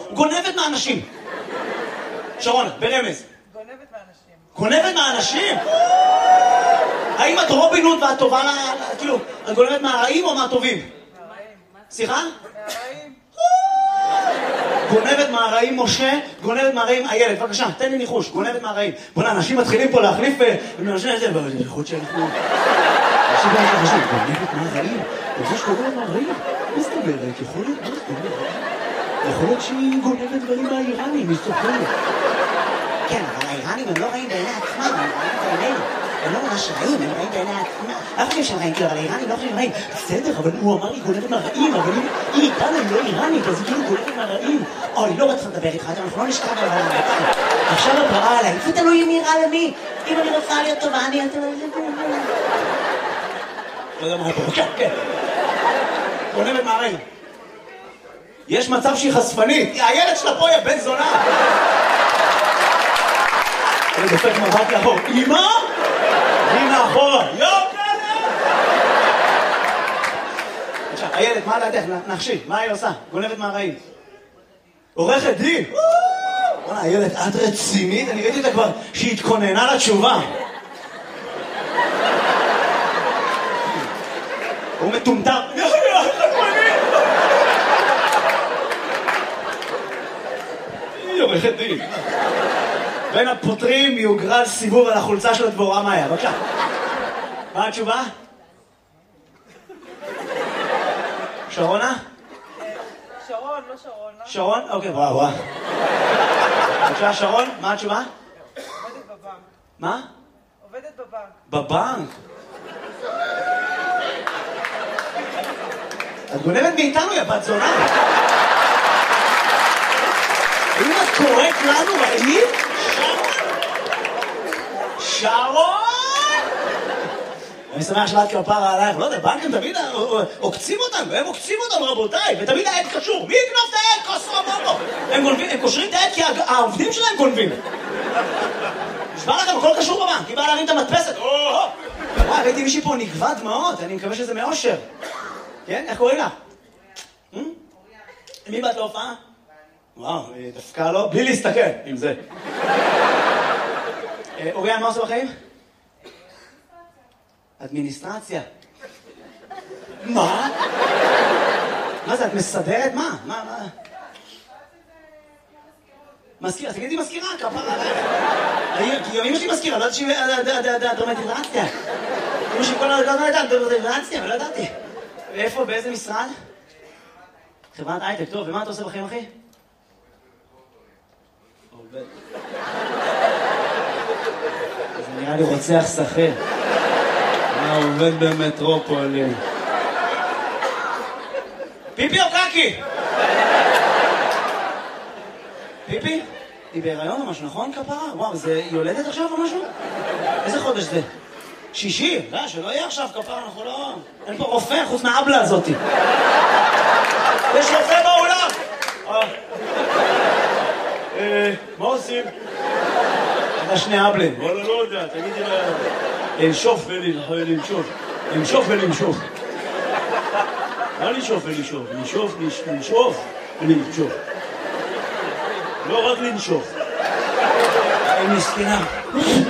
גונבת מהאנשים. שרונה, ברמז. גונבת מהאנשים? האם את רובין הוד ואת טובה כאילו, את גונבת מהרעים או מהטובים? מהרעים. סליחה? מהרעים. גונבת מהרעים משה, גונבת מהרעים איילת. בבקשה, תן לי ניחוש, גונבת מהרעים. בוא'נה, אנשים מתחילים פה להחליף אנשים את זה, אבל זה יכול שאנחנו... אנשים לא חשוב, גונבת מהרעים? יש גונבת מהרעים? מה זאת אומרת? יכול להיות שהיא גונבת דברים מהאיראנים, היא צוחקת. כן, אבל האיראנים הם לא רעים בעיני עצמם, הם רעים בעינינו. הם לא ממש רעים, הם רעים בעיני עצמם. אף חושב שהם רעים, כאילו, אבל האיראנים לא חושבים רעים. בסדר, אבל הוא אמר לי גונבת מהרעים, אבל אם איתנו היא לא איראנית, אז היא כאילו גונבת מהרעים. אוי, לא רוצה לדבר איתך, אנחנו לא נשכב על העולם. עכשיו את רעה עליי, זה תלוי אם נראה למי. אם אני רוצה להיות טובה, אני אתן לזה... לא יודע מה פה, כן. גונבת מהרעים. יש מצב שהיא חשפנית. הילד שלה פה היא בן זונה. אני דופק מבט לאחור. אמא? הנה אחורה. עכשיו, הילד, מה לדעתך? נחשי, מה היא עושה? גונבת מהרעים. עורכת דין. בוא'נה, הילד, את רצינית? אני ראיתי אותה כבר שהיא התכוננה לתשובה. הוא מטומטם. היא עורכת דין. בין הפותרים יוגרל סיבוב על החולצה של הדבורה מאיה. בבקשה. מה התשובה? שרונה? שרון, לא שרון. שרון? אוקיי, וואו. בבקשה, שרון, מה התשובה? עובדת בבנק. מה? עובדת בבנק. בבנק? את גונבת מאיתנו, יא בת זונה. אם את קוראת לנו רעים? שרון! אני שמח שבאת כפרה עלייך, לא יודע, בנקים תמיד עוקצים אותנו, הם עוקצים אותנו רבותיי, ותמיד העד קשור. מי יקנוב את העד? כוסו הבובו. הם קושרים את העד כי העובדים שלהם גונבים. נשמע לכם, הכל קשור בבנק, היא באה להרים את המדפסת. וואי, ראיתי מישהי פה נגבה דמעות, אני מקווה שזה מאושר. כן? איך קוראים לה? מי באת להופעה? וואו, דווקא לא, בלי להסתכל עם זה. אוריאן, מה עושה בחיים? אדמיניסטרציה. מה? מה זה, את מסדרת? מה? מזכירה, תגידי מזכירה, כפרה עליך. כי גם אמא שלי מזכירה, לא יודעת שהיא דרמטיזציה. אמא שלי כל הזמן הייתה דרמטיזציה, אבל לא ידעתי. ואיפה, באיזה משרד? חברת הייטק, טוב, ומה אתה עושה בחיים, אחי? עובד. זה נראה לי רוצח שכיר. מה עובד במטרופולין? פיפי או קקי? פיפי? היא בהיריון או משהו, נכון כפרה? וואו, זה יולדת עכשיו או משהו? איזה חודש זה? שישי? לא, שלא יהיה עכשיו כפרה, אנחנו לא... אין פה רופא חוץ מהאבלה הזאתי. יש רופא באולם! מה עושים? אתה שני אבלים. וואלה, לא יודע, תגידי לה... לנשוף ולנשוף. לנשוף ולנשוף. מה לנשוף ולנשוף? לנשוף ולנשוף. לא רק לנשוף. היא מסכנה.